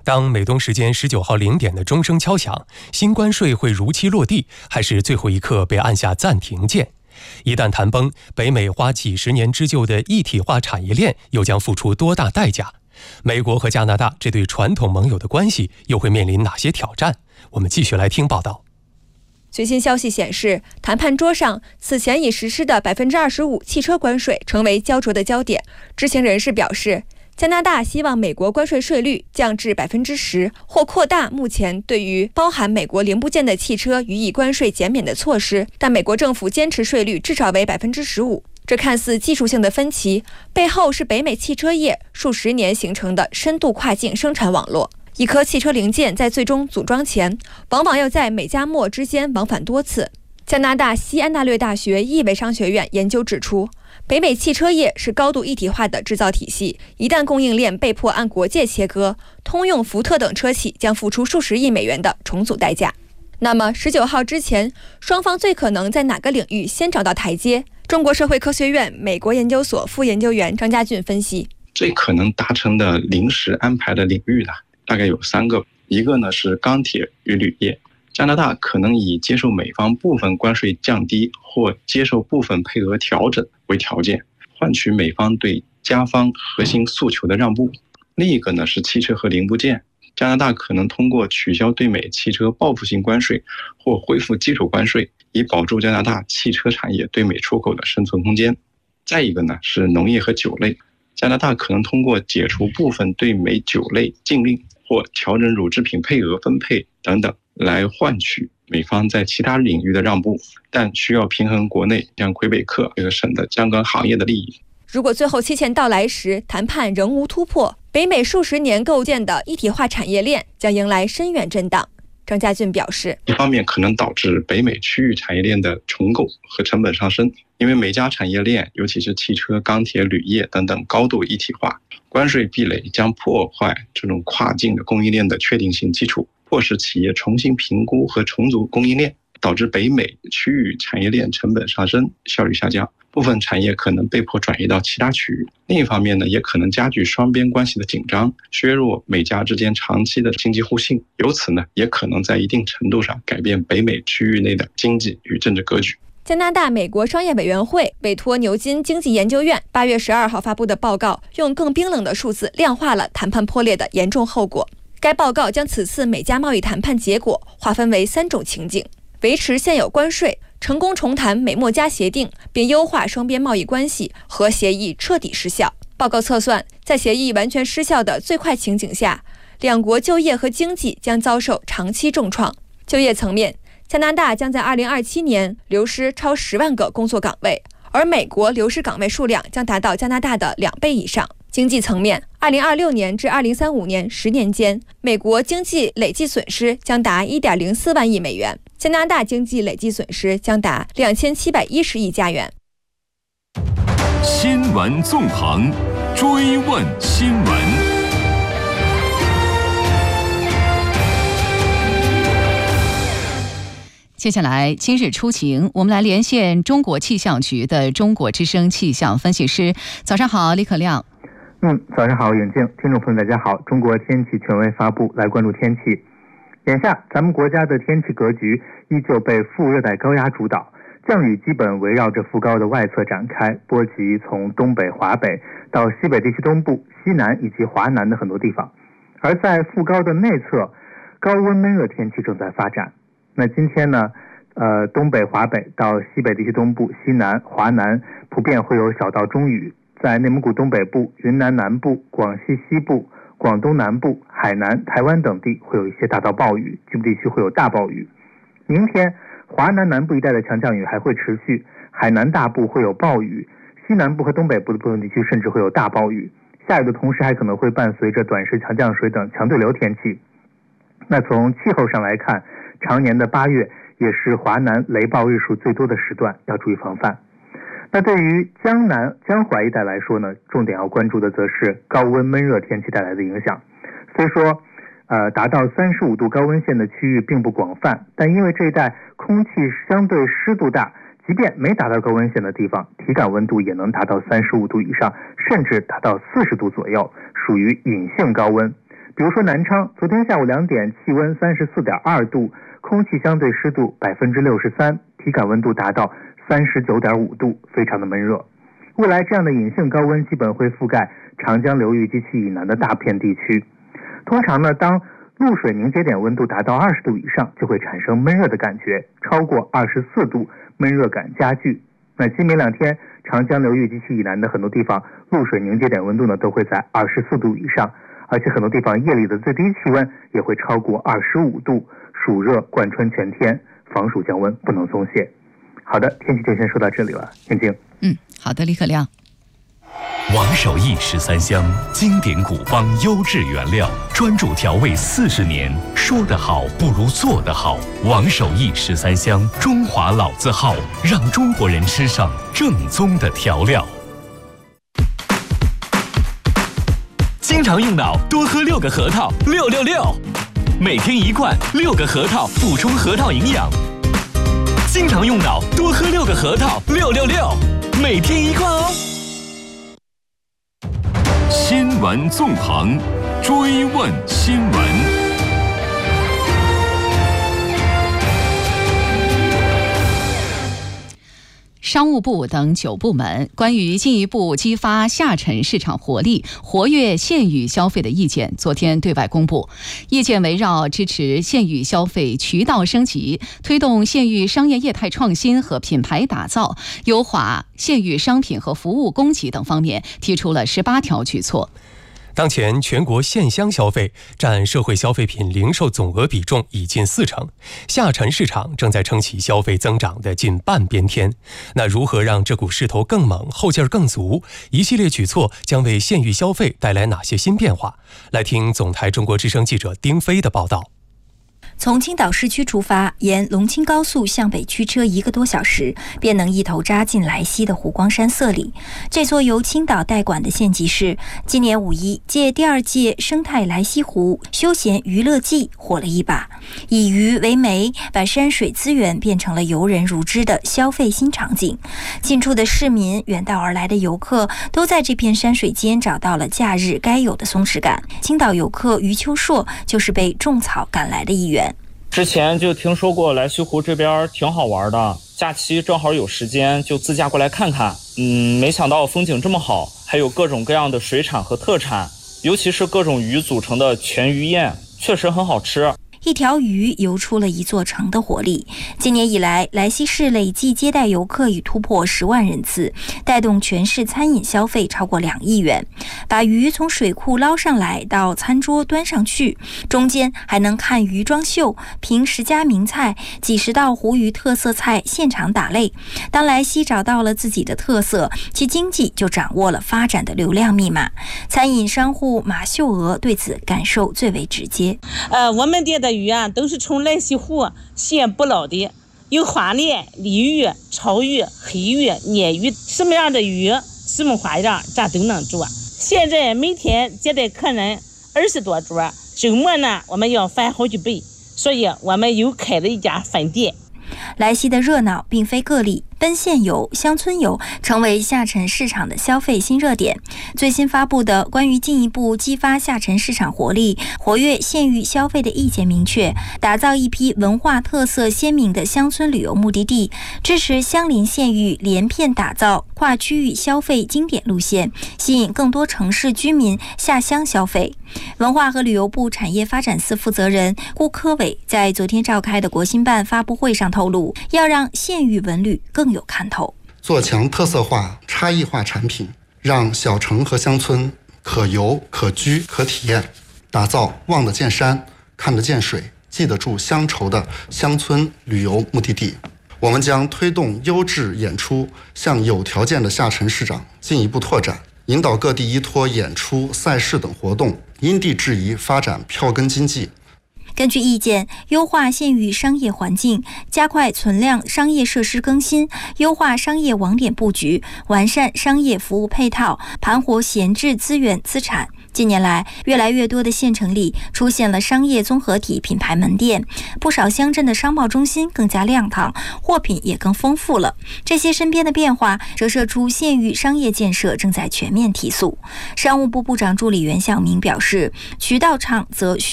当美东时间19号0点的钟声敲响，新关税会如期落地，还是最后一刻被按下暂停键？一旦谈崩，北美花几十年织就的一体化产业链又将付出多大代价？美国和加拿大这对传统盟友的关系又会面临哪些挑战？我们继续来听报道。 最新消息显示，谈判桌上此前已实施的25%汽车关税成为焦灼的焦点。知情人士表示，加拿大希望美国关税税率降至10%，或扩大目前对于包含美国零部件的汽车予以关税减免的措施，但美国政府坚持税率至少为15%。这看似技术性的分歧，背后是北美汽车业数十年形成的深度跨境生产网络。一颗汽车零件在最终组装前，往往要在美加墨之间往返多次。加拿大西安大略大学易维商学院研究指出，北美汽车业是高度一体化的制造体系，一旦供应链被迫按国界切割，通用、福特等车企将付出数十亿美元的重组代价。那么19号之前，双方最可能在哪个领域先找到台阶？中国社会科学院美国研究所副研究员张家俊分析， 最可能达成的临时安排的领域呢，大概有3个。一个呢是钢铁与铝业，加拿大可能以接受美方部分关税降低或接受部分配额调整为条件，换取美方对加方核心诉求的让步。另一个呢是汽车和零部件，加拿大可能通过取消对美汽车报复性关税或恢复基础关税，以保住加拿大汽车产业对美出口的生存空间。再一个呢是农业和酒类，加拿大可能通过解除部分对美酒类禁令或调整乳制品配额分配等等，来换取美方在其他领域的让步，但需要平衡国内像魁北克这个省的相关行业的利益。 如果最后期限到来时，谈判仍无突破，北美数十年构建的一体化产业链将迎来深远震荡。张家俊表示， 一方面可能导致北美区域产业链的重构和成本上升，因为美加产业链尤其是汽车、钢铁、铝业等等高度一体化，关税壁垒将破坏这种跨境的供应链的确定性基础，迫使企业重新评估和重组供应链，导致北美区域产业链成本上升，效率下降，部分产业可能被迫转移到其他区域。另一方面呢，也可能加剧双边关系的紧张，削弱美加之间长期的经济互信，由此呢，也可能在一定程度上改变北美区域内的经济与政治格局。 加拿大美国商业委员会委托牛津经济研究院8月12号发布的报告，用更冰冷的数字量化了谈判破裂的严重后果。该报告将此次美加贸易谈判结果划分为3种情景：维持现有关税、成功重谈美墨加协定并优化双边贸易关系和协议彻底失效。报告测算，在协议完全失效的最坏情景下，两国就业和经济将遭受长期重创。就业层面，加拿大将在2027年流失超10万个工作岗位，而美国流失岗位数量将达到加拿大的2倍以上。经济层面，2026年至2035年10年间，美国经济累计损失将达1.04万亿美元，加拿大经济累计损失将达2710亿加元。 新闻纵横，追问新闻。 接下来今日出行，我们来连线中国气象局的中国之声气象分析师。早上好，李可亮。 早上好，远近听众朋友大家好。中国天气权威发布，来关注天气。眼下咱们国家的天气格局依旧被副热带高压主导，降雨基本围绕着副高的外侧展开，波及从东北、华北到西北地区东部、西南以及华南的很多地方。而在副高的内侧，高温闷热天气正在发展。那今天呢，东北、华北到西北地区东部、西南、华南普遍会有小到中雨，在内蒙古东北部、云南南部、广西西部、广东南部、海南、台湾等地会有一些大到暴雨，局部地区会有大暴雨。明天华南南部一带的强降雨还会持续，海南大部会有暴雨，西南部和东北部的部分地区甚至会有大暴雨。下雨的同时还可能会伴随着短时强降水等强对流天气。那从气候上来看，常年的8月也是华南雷暴日数最多的时段，要注意防范。那对于江南、江淮一带来说呢，重点要关注的则是高温闷热天气带来的影响。虽说达到35度高温线的区域并不广泛，但因为这一带空气相对湿度大，即便没达到高温线的地方，体感温度也能达到35度以上，甚至达到40度左右，属于隐性高温。 比如说南昌，昨天下午2点气温34.2度，空气相对湿度63%，体感温度达到39.5度，非常的闷热。未来这样的隐性高温基本会覆盖长江流域及其以南的大片地区。通常呢，当露水凝结点温度达到20度以上，就会产生闷热的感觉，超过24度，闷热感加剧。那今明2天，长江流域及其以南的很多地方露水凝结点温度呢都会在24度以上，而且很多地方夜里的最低气温也会超过25度，暑热贯穿全天，防暑降温不能松懈。好的，天气就先说到这里了，燕静。 好的，李可亮。 王守义13香，经典古方，优质原料，专注调味40年。说得好不如做得好。王守义13香，中华老字号，让中国人吃上正宗的调料。经常用脑，多喝6个核桃，666，每天1罐，6个核桃补充核桃营养。经常用脑，多喝6个核桃，666，每天1罐哦。新闻纵横，追问新闻。 商务部等9部门关于进一步激发下沉市场活力、活跃县域消费的意见昨天对外公布。意见围绕支持县域消费渠道升级、推动县域商业业态创新和品牌打造、优化县域商品和服务供给等方面提出了18条举措。 当前全国县乡消费占社会消费品零售总额比重已近40%，下沉市场正在撑起消费增长的近半边天。那如何让这股势头更猛、后劲儿更足？一系列举措将为县域消费带来哪些新变化？来听总台中国之声记者丁飞的报道。 从青岛市区出发，沿龙青高速向北驱车1个多小时，便能一头扎进莱西的湖光山色里。这座由青岛代管的县级市，今年5一借第2届生态莱西湖休闲娱乐季火了一把，以鱼为媒，把山水资源变成了游人如织的消费新场景。近处的市民、远道而来的游客，都在这片山水间找到了假日该有的松弛感。青岛游客余秋硕就是被种草赶来的一员。 之前就听说过莱西湖这边挺好玩的，假期正好有时间就自驾过来看看。没想到风景这么好，还有各种各样的水产和特产，尤其是各种鱼组成的全鱼宴，确实很好吃。 一条鱼游出了一座城的活力。今年以来，莱西市累计接待游客已突破10万人次，带动全市餐饮消费超过2亿元。把鱼从水库捞上来到餐桌端上去，中间还能看鱼装秀，凭10家名菜、几10道湖鱼特色菜现场打擂。当莱西找到了自己的特色，其经济就掌握了发展的流量密码。餐饮商户马秀娥对此感受最为直接。 我们店的鱼啊，都是从莱西湖现捕捞的，有花鲢、鲤鱼、草鱼、黑鱼、鲶鱼，什么样的鱼，什么花样，咱都能做。现在每天接待客人20多桌，周末呢，我们要翻好几倍，所以我们又开了一家分店。 莱西的热闹并非个例，奔县游、乡村游成为下沉市场的消费新热点。最新发布的关于进一步激发下沉市场活力、活跃县域消费的意见明确，打造一批文化特色鲜明的乡村旅游目的地，支持相邻县域连片打造跨区域消费经典路线，吸引更多城市居民下乡消费。文化和旅游部产业发展司负责人顾科伟在昨天召开的国新办发布会上透露，要让县域文旅更有看头， 做强特色化、差异化产品，让小城和乡村可游、可居、可体验，打造望得见山、看得见水、记得住乡愁的乡村旅游目的地。我们将推动优质演出向有条件的下沉市场进一步拓展，引导各地依托演出、赛事等活动，因地制宜发展票根经济。 根据意见，优化县域商业环境，加快存量商业设施更新，优化商业网点布局，完善商业服务配套，盘活闲置资源资产， 近年来，越来越多的县城里出现了商业综合体品牌门店，不少乡镇的商贸中心更加亮堂，货品也更丰富了。这些身边的变化折射出县域商业建设正在全面提速。商务部部长助理袁晓明表示，渠道厂则需